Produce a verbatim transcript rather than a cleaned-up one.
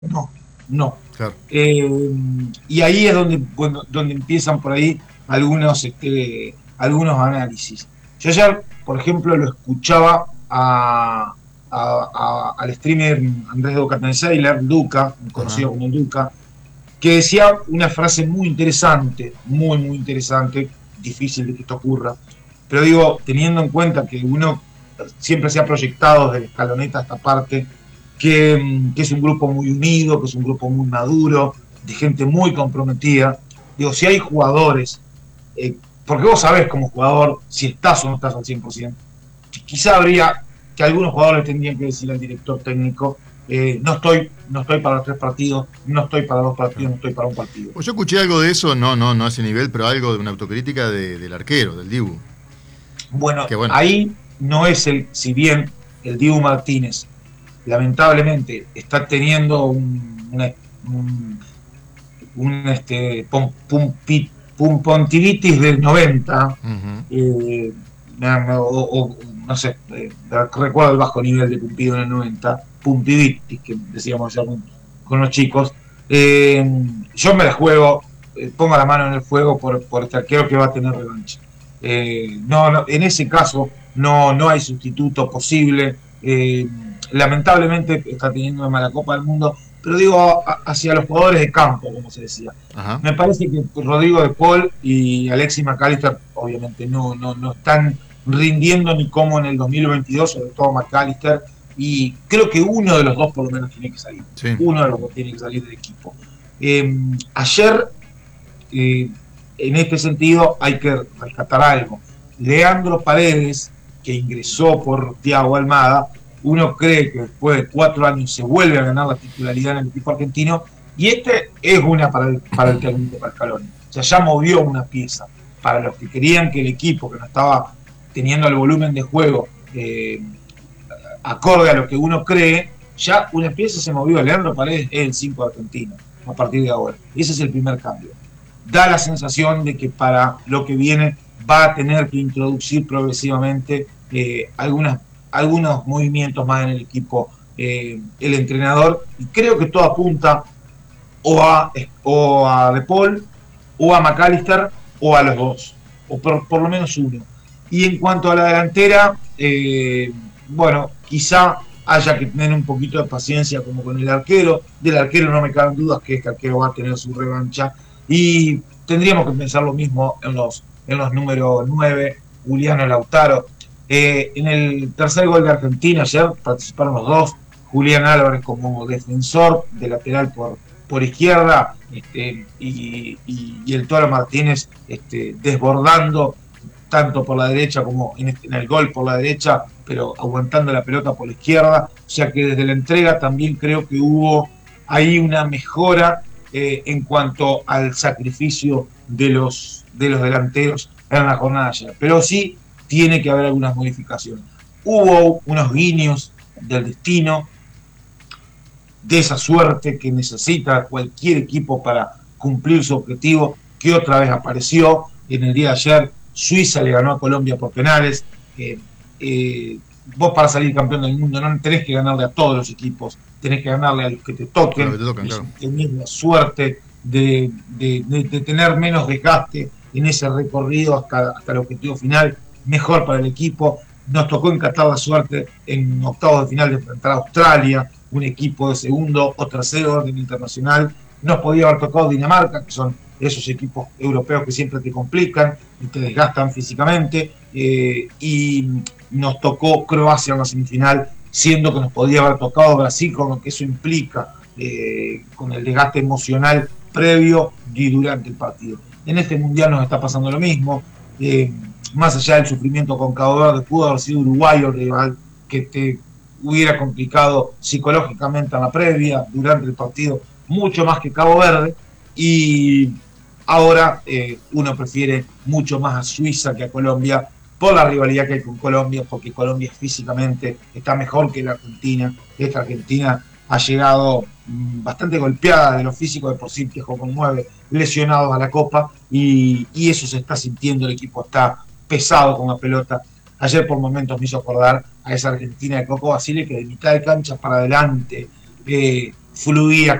No, no. Claro. Eh, y ahí es donde, bueno, donde empiezan por ahí algunos, este, algunos análisis. Yo ayer, por ejemplo, lo escuchaba a, a- a- al streamer Andrés Duca, Duca, Ajá. conocido como el Duca, que decía una frase muy interesante, muy, muy interesante, difícil de que esto ocurra, pero digo, teniendo en cuenta que uno siempre se ha proyectado desde la escaloneta a esta parte, que, mm, que es un grupo muy unido, que es un grupo muy maduro, de gente muy comprometida, digo, si hay jugadores, eh, porque vos sabés como jugador si estás o no estás al cien por ciento, quizá habría que algunos jugadores tendrían que decir al director técnico, eh, no estoy, no estoy para los tres partidos, no estoy para dos partidos, Claro. no estoy para un partido. Pues yo escuché algo de eso, no, no, no a ese nivel, pero algo de una autocrítica de, del arquero, del Dibu. Bueno, Que bueno. ahí no es el, si bien el Dibu Martínez lamentablemente está teniendo un, una, un, un este, pom, pum, pi, pum, pontivitis del noventa, Uh-huh. eh, o, o, no sé, eh, recuerdo el bajo nivel de Pumpido en el noventa, puntivitis, que decíamos ya con, con los chicos. Eh, yo me la juego, eh, pongo la mano en el fuego por, por este arquero que va a tener revancha. Eh, no, no, en ese caso no, no hay sustituto posible. Eh, lamentablemente está teniendo una mala Copa del Mundo, pero digo a, hacia los jugadores de campo, como se decía. Ajá. Me parece que Rodrigo de Paul y Alexis McAllister obviamente no, no, no están rindiendo ni como en el dos mil veintidós, sobre todo McAllister, y creo que uno de los dos por lo menos tiene que salir. Sí. Uno de los dos tiene que salir del equipo. Eh, ayer, eh, en este sentido, hay que rescatar algo. Leandro Paredes, que ingresó por Thiago Almada, uno cree que después de cuatro años se vuelve a ganar la titularidad en el equipo argentino, y este es una para el, para el técnico Pascaloni. O sea, ya movió una pieza. Para los que querían que el equipo, que no estaba teniendo el volumen de juego eh, acorde a lo que uno cree, ya una pieza se movió. Leandro Paredes es el cinco de Argentina a partir de ahora. Ese es el primer cambio. Da la sensación de que para lo que viene va a tener que introducir progresivamente eh, algunas, algunos movimientos más en el equipo eh, el entrenador, y creo que todo apunta o a, o a De Paul, o a McAllister, o a los dos, o por, por lo menos uno. Y en cuanto a la delantera, eh, bueno, quizá haya que tener un poquito de paciencia como con el arquero. Del arquero no me caben dudas que este arquero va a tener su revancha. Y tendríamos que pensar lo mismo en los, en los números nueve, Juliano Lautaro. Eh, en el tercer gol de Argentina ayer participaron los dos, Julián Álvarez como defensor de lateral por, por izquierda, este, y, y, y el Toro Martínez este, desbordando tanto por la derecha como en, este, en el gol por la derecha, pero aguantando la pelota por la izquierda. O sea que desde la entrega también creo que hubo ahí una mejora eh, en cuanto al sacrificio de los, de los delanteros en la jornada de ayer. Pero sí tiene que haber algunas modificaciones. Hubo unos guiños del destino, de esa suerte que necesita cualquier equipo para cumplir su objetivo, que otra vez apareció en el día de ayer. Suiza le ganó a Colombia por penales. Eh, eh, vos para salir campeón del mundo no tenés que ganarle a todos los equipos, tenés que ganarle a los que te Claro, toquen, que te tocan, y si claro. tenés la suerte de, de, de, de tener menos desgaste en ese recorrido hasta, hasta el objetivo final, mejor para el equipo. Nos tocó encatar la suerte en octavos de final de enfrentar a Australia, un equipo de segundo o tercer orden internacional. Nos podía haber tocado Dinamarca, que son esos equipos europeos que siempre te complican y te desgastan físicamente, eh, y nos tocó Croacia en la semifinal, siendo que nos podía haber tocado Brasil, con lo que eso implica, eh, con el desgaste emocional previo y durante el partido. En este mundial nos está pasando lo mismo. Eh, más allá del sufrimiento con Cabo Verde, pudo haber sido Uruguay el rival que te hubiera complicado psicológicamente en la previa, durante el partido, mucho más que Cabo Verde, y ahora eh, uno prefiere mucho más a Suiza que a Colombia por la rivalidad que hay con Colombia, porque Colombia físicamente está mejor que la Argentina. Esta Argentina ha llegado mmm, bastante golpeada de lo físico, de por sí Viejo con nueve lesionados a la Copa, y, y eso se está sintiendo, el equipo está pesado con la pelota. Ayer por momentos me hizo acordar a esa Argentina de Coco Basile, que de mitad de cancha para adelante, eh, fluía